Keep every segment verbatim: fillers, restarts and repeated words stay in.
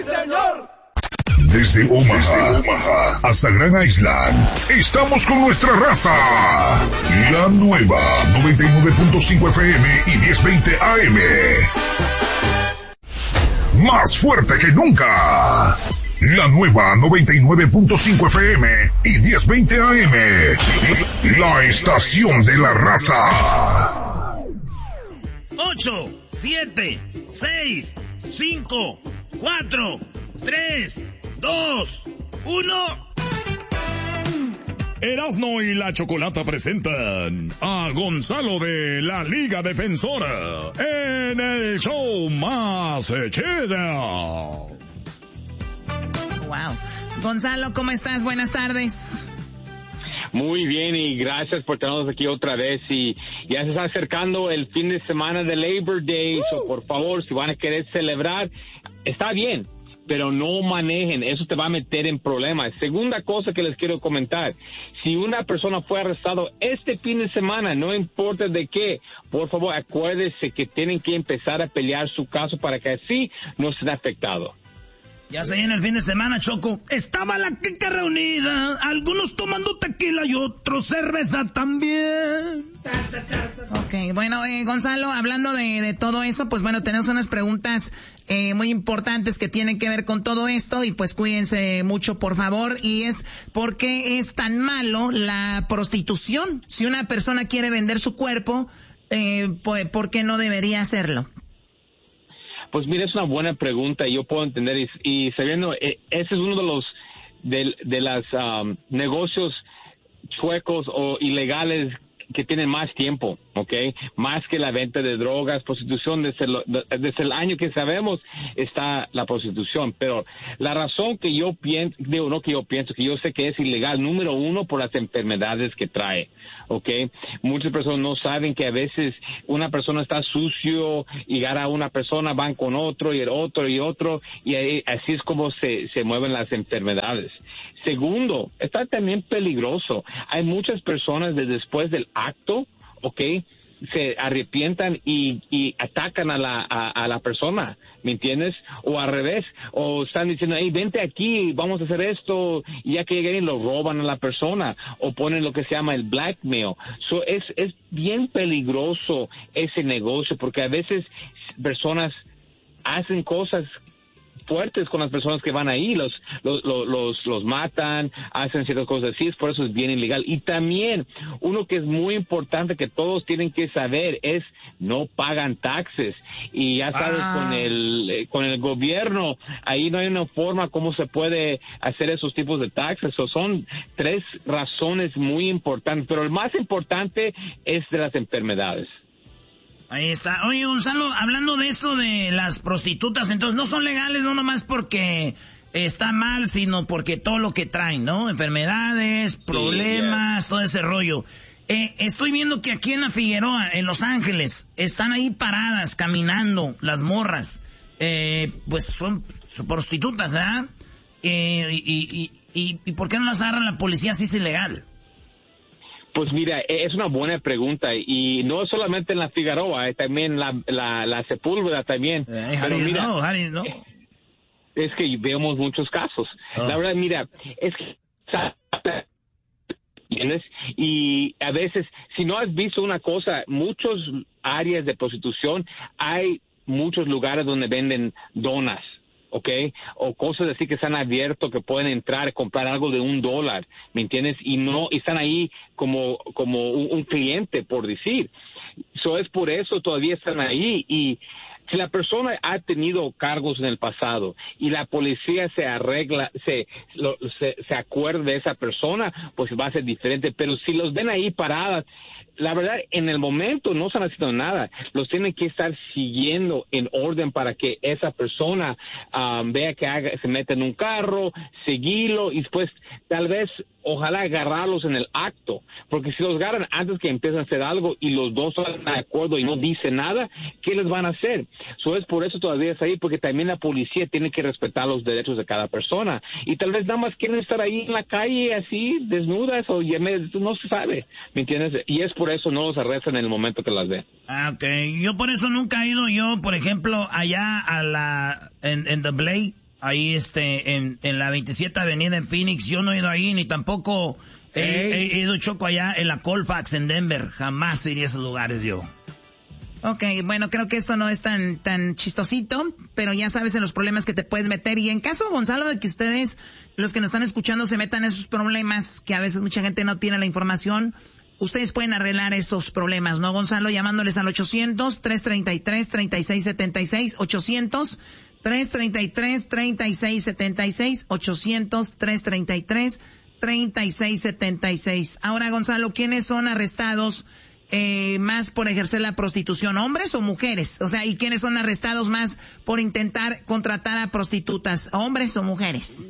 Señor. Desde Omaha, Desde Omaha hasta Grand Island, estamos con nuestra raza. La nueva noventa y nueve punto cinco F M y diez veinte A M. Más fuerte que nunca. La nueva noventa y nueve punto cinco F M y diez veinte A M. La estación de la raza. ocho, siete, seis, cinco, cuatro, tres, dos, uno. Erasmo y la Chocolata presentan a Gonzalo de la Liga Defensora en el show más chido. Wow. Gonzalo, ¿cómo estás? Buenas tardes. Muy bien, y gracias por tenernos aquí otra vez. Y ya se está acercando el fin de semana de Labor Day, uh. so por favor, si van a querer celebrar, está bien, pero no manejen, eso te va a meter en problemas. Segunda cosa que les quiero comentar, si una persona fue arrestado este fin de semana, no importa de qué, por favor, acuérdense que tienen que empezar a pelear su caso para que así no se afectado. Ya se viene el fin de semana, Choco. Estaba la clica reunida, algunos tomando tequila y otros cerveza también. Ok, bueno, eh, Gonzalo, hablando de, de todo eso, pues bueno, tenemos unas preguntas eh, muy importantes que tienen que ver con todo esto y pues cuídense mucho, por favor. Y es, ¿por qué es tan malo la prostitución? Si una persona quiere vender su cuerpo, eh, pues, ¿por qué no debería hacerlo? Pues mira, es una buena pregunta y yo puedo entender, y, y sabiendo, eh, ese es uno de los de, de los um, negocios chuecos o ilegales que tienen más tiempo, ¿ok? Más que la venta de drogas, prostitución, desde el, desde el año que sabemos está la prostitución. Pero la razón que yo pienso, digo, no que yo pienso, que yo sé que es ilegal, número uno, por las enfermedades que trae, ¿ok? Muchas personas no saben que a veces una persona está sucio y agarra a una persona, van con otro y el otro y otro, y ahí, así es como se, se mueven las enfermedades. Segundo, está también peligroso. Hay muchas personas de después del acto, ¿ok?, se arrepientan y, y atacan a la, a, a la persona, ¿me entiendes? O al revés, o están diciendo, hey, vente aquí, vamos a hacer esto, y ya que lleguen lo roban a la persona, o ponen lo que se llama el blackmail. So, es, es bien peligroso ese negocio, porque a veces personas hacen cosas fuertes con las personas que van ahí, los, los, los, los matan, hacen ciertas cosas así, por eso es bien ilegal. Y también, uno que es muy importante que todos tienen que saber es, no pagan taxes. Y ya sabes, ah. con el, con el gobierno, ahí no hay una forma cómo se puede hacer esos tipos de taxes. So, son tres razones muy importantes, pero el más importante es de las enfermedades. Ahí está. Oye, Gonzalo, hablando de esto de las prostitutas, entonces no son legales no nomás porque está mal, sino porque todo lo que traen, ¿no? Enfermedades, problemas, sí, yeah. todo ese rollo. Eh, estoy viendo que aquí en la Figueroa, en Los Ángeles, están ahí paradas, caminando, las morras. Eh, pues son, son prostitutas, ¿verdad? Eh, y, y, y, ¿Y por qué no las agarra la policía si es ilegal? Pues mira, es una buena pregunta, y no solamente en la Figueroa, eh, también la, la, la Sepúlveda también. Eh, Pero mira, no, Harry, no. Es que vemos muchos casos. Oh. La verdad, mira, es que ¿entiendes? Y a veces, si no has visto una cosa, muchas áreas de prostitución, hay muchos lugares donde venden donas, ¿ok? O cosas así que están abiertos, que pueden entrar y comprar algo de un dólar, ¿me entiendes? Y no, y están ahí como, como un, un cliente, por decir. So, es por eso todavía están ahí. Y si la persona ha tenido cargos en el pasado y la policía se arregla, se, lo, se, se acuerda de esa persona, pues va a ser diferente. Pero si los ven ahí paradas, la verdad, en el momento no están haciendo nada. Los tienen que estar siguiendo en orden para que esa persona um, vea que haga, se mete en un carro, seguirlo y después tal vez, ojalá agarrarlos en el acto. Porque si los agarran antes que empiecen a hacer algo y los dos están de acuerdo y no dicen nada, ¿qué les van a hacer? So, es por eso todavía es ahí, porque también la policía tiene que respetar los derechos de cada persona. Y tal vez nada más quieren estar ahí en la calle así, desnudas, o no se sabe, ¿me entiendes? Y es por eso no los arrestan en el momento que las ven. Ah, ok. Yo por eso nunca he ido yo, por ejemplo, allá a la, en, en The Blade, ahí este, en, en la veintisiete Avenida en Phoenix. Yo no he ido ahí, ni tampoco he, he, he ido Choco allá en la Colfax en Denver. Jamás iría a esos lugares yo. Ok, bueno, creo que esto no es tan tan chistosito, pero ya sabes en los problemas que te puedes meter. Y en caso, Gonzalo, de que ustedes, los que nos están escuchando, se metan en esos problemas, que a veces mucha gente no tiene la información, ustedes pueden arreglar esos problemas, ¿no, Gonzalo? Llamándoles al ochocientos, trescientos treinta y tres, treinta y seis setenta y seis, ochocientos, trescientos treinta y tres, treinta y seis setenta y seis, ochocientos, trescientos treinta y tres, treinta y seis setenta y seis. Ahora, Gonzalo, ¿quiénes son arrestados Eh, más por ejercer la prostitución, hombres o mujeres? O sea, ¿y quiénes son arrestados más por intentar contratar a prostitutas, hombres o mujeres?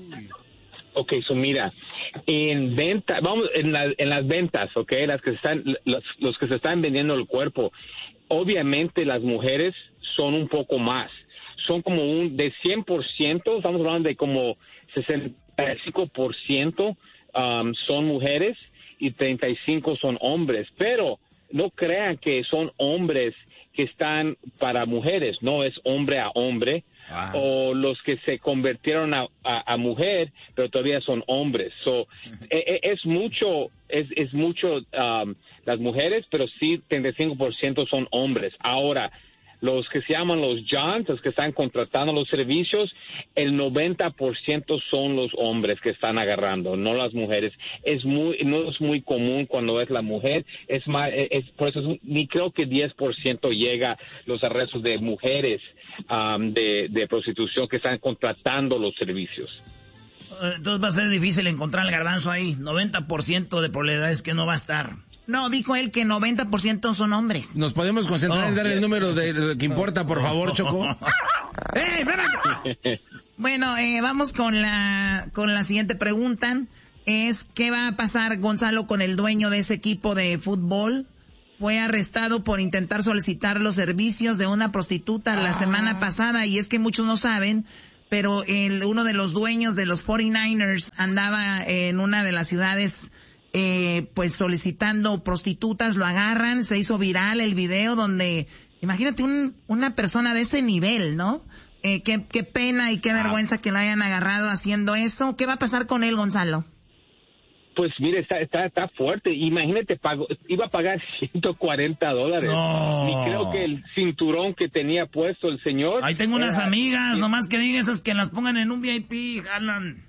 Ok, so mira, en venta, vamos, en, la, en las ventas, ok, las que están, los, los que se están vendiendo el cuerpo, obviamente las mujeres son un poco más, son como un, de cien por ciento, estamos hablando de como sesenta y cinco por ciento um, son mujeres y treinta y cinco son hombres, pero no crean que son hombres que están para mujeres, no es hombre a hombre, wow. O los que se convirtieron a, a, a mujer, pero todavía son hombres. So, es, es mucho, es, es mucho um, las mujeres, pero sí treinta y cinco por ciento son hombres. Ahora, los que se llaman los Johns, los que están contratando los servicios, el noventa por ciento son los hombres que están agarrando, no las mujeres. Es muy, no es muy común cuando es la mujer, es más, es, por eso es, ni creo que diez por ciento llega los arrestos de mujeres um, de, de prostitución que están contratando los servicios. Entonces va a ser difícil encontrar el garbanzo ahí, noventa por ciento de probabilidades que no va a estar. No, dijo él que noventa por ciento son hombres. ¿Nos podemos concentrar oh, en dar el número de lo que importa, por favor, Choco? ¡Ey, espérate! Bueno, eh, vamos con la con la siguiente pregunta. Es, ¿qué va a pasar, Gonzalo, con el dueño de ese equipo de fútbol? Fue arrestado por intentar solicitar los servicios de una prostituta la ah. semana pasada. Y es que muchos no saben, pero el, uno de los dueños de los cuarenta y nueve ers andaba en una de las ciudades... Eh, pues solicitando prostitutas, lo agarran, se hizo viral el video donde, imagínate un, una persona de ese nivel, ¿no? Eh, qué, qué pena y qué vergüenza que lo hayan agarrado haciendo eso. ¿Qué va a pasar con él, Gonzalo? Pues mire, está, está, está fuerte. Imagínate, pago, iba a pagar ciento cuarenta dólares. No. Y creo que el cinturón que tenía puesto el señor... Ahí tengo unas era, amigas, sí. Nomás que digan esas que las pongan en un V I P, jalan.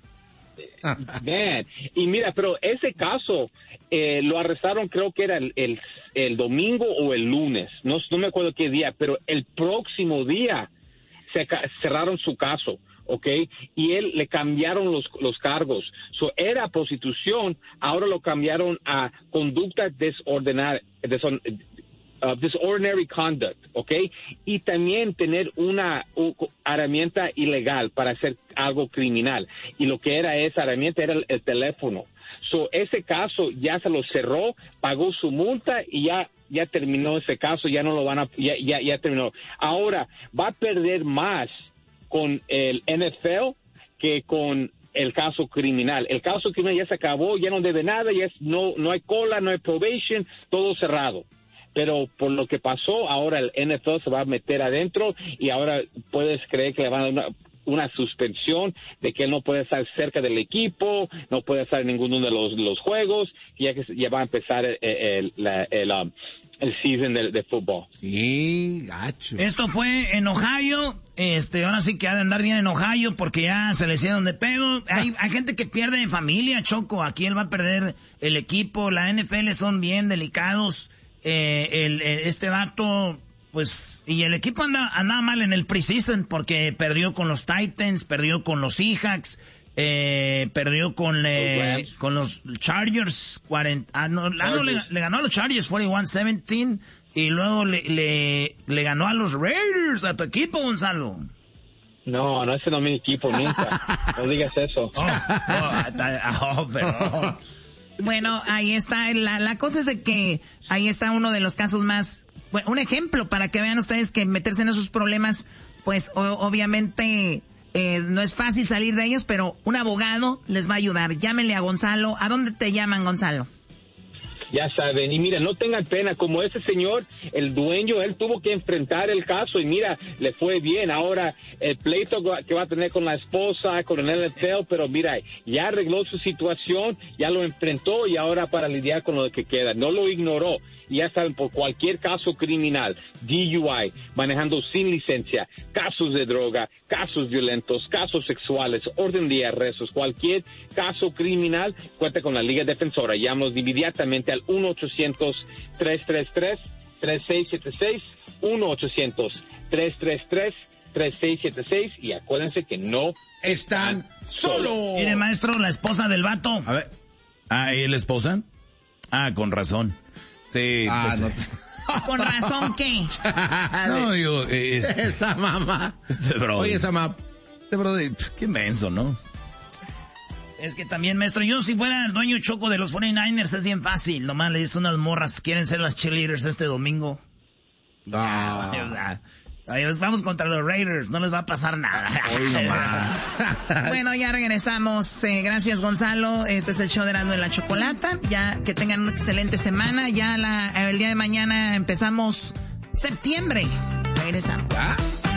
Man. Y mira, pero ese caso eh, lo arrestaron, creo que era el, el, el domingo o el lunes, no, no me acuerdo qué día, pero el próximo día se cerraron su caso, ¿ok? Y él le cambiaron los, los cargos. So, era prostitución, ahora lo cambiaron a conducta desordenada, deson, Uh, disorderly conduct, ¿ok? Y también tener una uh, herramienta ilegal para hacer algo criminal. Y lo que era esa herramienta era el, el teléfono. So, ese caso ya se lo cerró, pagó su multa y ya ya terminó ese caso, ya no lo van a, ya, ya, ya terminó. Ahora, va a perder más con el N F L que con el caso criminal. El caso criminal ya se acabó, ya no debe nada, ya es, no, no hay cola, no hay probation, todo cerrado. Pero por lo que pasó, ahora el N F L se va a meter adentro y ahora puedes creer que le van a dar una, una suspensión de que él no puede estar cerca del equipo, no puede estar en ninguno de los, los juegos, ya que ya va a empezar el, el, el, el, um, el season de, de fútbol. Sí, gacho. Esto fue en Ohio, este, ahora sí que ha de andar bien en Ohio porque ya se le hicieron de pedo. Hay, hay gente que pierde familia, Choco, aquí él va a perder el equipo, la N F L son bien delicados. Eh, el, el, este vato, pues, y el equipo anda, andaba mal en el preseason porque perdió con los Titans, perdió con los Seahawks, eh, perdió con, eh, con los Chargers, cuarenta, ah, no, ah, no le, le ganó a los Chargers cuarenta y uno a diecisiete y luego le, le, le ganó a los Raiders, a tu equipo, Gonzalo. No, no, ese no es mi equipo, nunca. No digas eso. Oh, oh, oh, pero... Bueno, ahí está. La, la cosa es de que ahí está uno de los casos más, bueno, un ejemplo para que vean ustedes que meterse en esos problemas, pues o, obviamente eh, no es fácil salir de ellos, pero un abogado les va a ayudar. Llámenle a Gonzalo. ¿A dónde te llaman, Gonzalo? Ya saben, y mira, no tengan pena, como ese señor, el dueño, él tuvo que enfrentar el caso y mira, le fue bien. Ahora el pleito que va a tener con la esposa, con el N F L, pero mira, ya arregló su situación, ya lo enfrentó y ahora para lidiar con lo que queda. No lo ignoró. Ya saben, por cualquier caso criminal, D U I, manejando sin licencia, casos de droga, casos violentos, casos sexuales, orden de arrestos, cualquier caso criminal, cuenta con la Liga Defensora. Llámanos inmediatamente al uno ochocientos, tres tres tres, tres seis siete seis, uno ochocientos, tres tres tres, tres seis siete seis, y acuérdense que no están solos. Mire, maestro, la esposa del vato. A ver. Ah, ¿y la esposa? Ah, con razón. Sí, ah, pues, no. ¿Con razón qué? No, digo, es, esa mamá. Este bro. Oye, esa mamá. Este bro, qué menso, ¿no? Es que también, maestro, yo si fuera el dueño choco de los cuarenta y nueve ers es bien fácil. Nomás le dices unas morras que quieren ser las cheerleaders este domingo. Ah. Ya, Adiós, vamos contra los Raiders, no les va a pasar nada. Bueno, ya regresamos. Eh, gracias, Gonzalo. Este es el show de Erasmo de la Chocolata. Ya que tengan una excelente semana. Ya la, el día de mañana empezamos septiembre. Regresamos. ¿Ah?